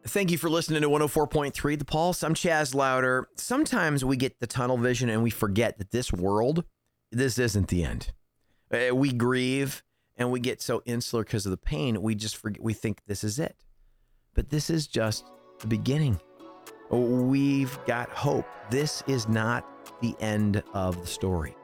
Thank you for listening to 104.3 The Pulse. I'm Chaz Louder. Sometimes we get the tunnel vision and we forget that this isn't the end. We grieve and we get so insular because of the pain. We just forget. We think this is it. But this is just the beginning. We've got hope. This is not the end of the story.